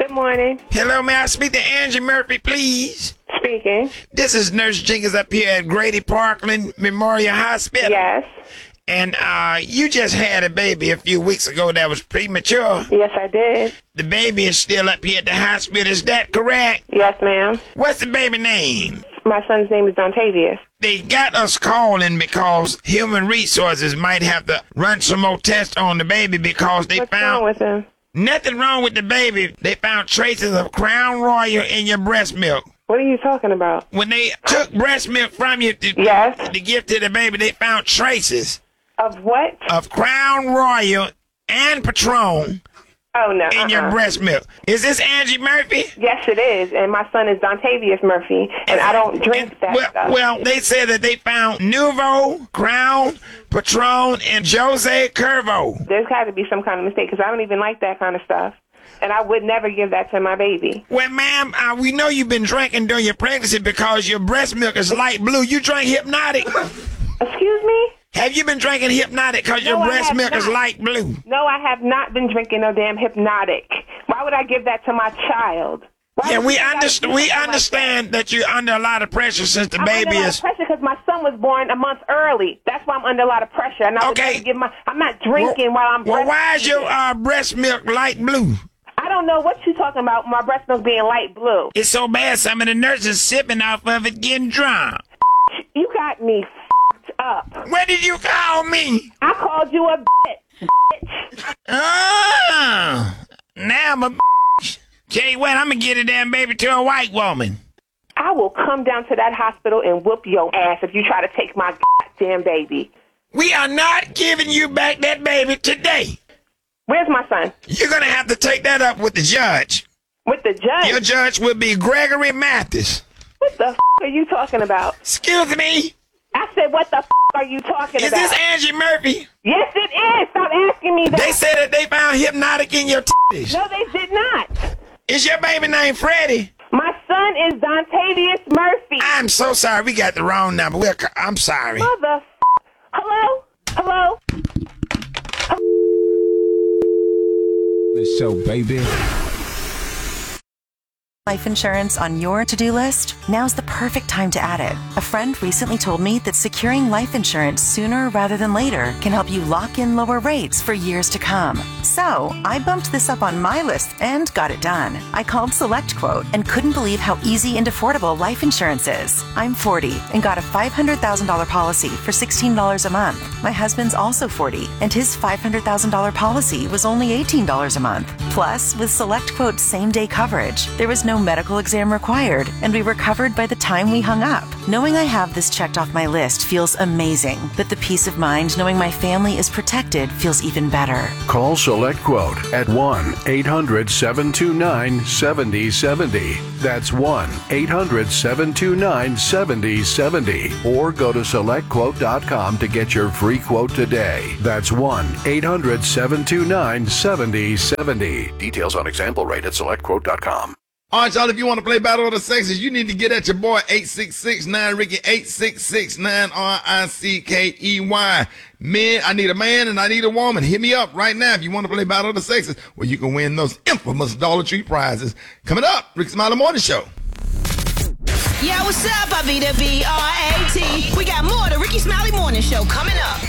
Good morning. Hello, may I speak to Angie Murphy, please? Speaking. This is Nurse Jenkins up here at Grady Parkland Memorial Hospital. Yes. And you just had a baby a few weeks ago that was premature. Yes, I did. The baby is still up here at the hospital. Is that correct? Yes, ma'am. What's the baby name? My son's name is Dontavius. They got us calling because Human Resources might have to run some more tests on the baby because they What's found wrong with him? nothing wrong with the baby. They found traces of Crown Royal in your breast milk. What are you talking about? When they took breast milk from you to give to the baby, they found traces Of what? of Crown Royal and Patron Oh, no. in your breast milk. Is this Angie Murphy? Yes, it is. And my son is Dontavius Murphy, and I don't drink that stuff. Well, they said that they found Nuvo, Crown, Patron, and Jose Curvo. There's got to be some kind of mistake, because I don't even like that kind of stuff. And I would never give that to my baby. Well, ma'am, we know you've been drinking during your pregnancy because your breast milk is light blue. You drink Hypnotic. Excuse me? Have you been drinking Hypnotic because your breast milk is light blue? No, I have not been drinking no damn Hypnotic. Why would I give that to my child? Yeah, we understand that you're under a lot of pressure since the baby I'm under a lot is... of pressure because my son was born a month early. That's why I'm under a lot of pressure. And I would never give I'm not drinking while I'm breastfeeding. Well, why is your breast milk light blue? I don't know what you're talking about, my breast milk being light blue. It's so bad some of the nurses sipping off of it getting drunk. You got me up. What did you call me? I called you a bitch. Oh, now I'm a bitch. Tell you what, I'm going to get a damn baby to a white woman. I will come down to that hospital and whoop your ass if you try to take my goddamn baby. We are not giving you back that baby today. Where's my son? You're going to have to take that up with the judge. With the judge? Your judge will be Gregory Mathis. What the are you talking about? Excuse me? I said, what the are you talking about? Is this Angie Murphy? Yes, it is. Stop asking me that. They said that they found Hypnotic in your titties. No, they did not. Is your baby named Freddie? My son is Dontavius Murphy. I'm so sorry. We got the wrong number. I'm sorry. Mother. Hello? Hello? The show, baby. Life insurance on your to-do list? Now's the perfect time to add it. A friend recently told me that securing life insurance sooner rather than later can help you lock in lower rates for years to come. So I bumped this up on my list and got it done. I called SelectQuote and couldn't believe how easy and affordable life insurance is. I'm 40 and got a $500,000 policy for $16 a month. My husband's also 40 and his $500,000 policy was only $18 a month. Plus, with SelectQuote's same-day coverage, there was no medical exam required, and we were covered by the time we hung up. Knowing I have this checked off my list feels amazing, but the peace of mind knowing my family is protected feels even better. Call SelectQuote at 1-800-729-7070. That's 1-800-729-7070. Or go to SelectQuote.com to get your free quote today. That's 1-800-729-7070. Details on example rate at SelectQuote.com. All right, y'all, if you want to play Battle of the Sexes, you need to get at your boy, 866-9-RICKY, 866-9-RICKEY. Men, I need a man and I need a woman. Hit me up right now if you want to play Battle of the Sexes, where you can win those infamous Dollar Tree prizes. Coming up, Rick Smiley Morning Show. Yo, what's up, Avita B-R-A-T. We got more of the Ricky Smiley Morning Show coming up.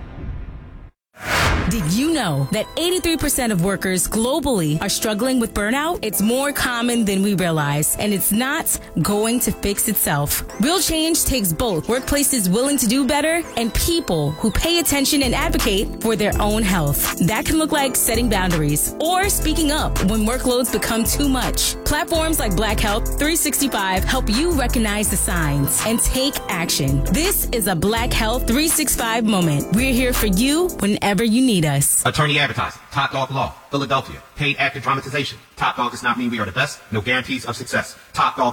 Did you know that 83% of workers globally are struggling with burnout? It's more common than we realize, and it's not going to fix itself. Real change takes both workplaces willing to do better and people who pay attention and advocate for their own health. That can look like setting boundaries or speaking up when workloads become too much. Platforms like Black Health 365 help you recognize the signs and take action. This is a Black Health 365 moment. We're here for you whenever you need us. Attorney advertising. Top Dog Law. Philadelphia. Paid actor dramatization. Top Dog does not mean we are the best. No guarantees of success. Top Dog.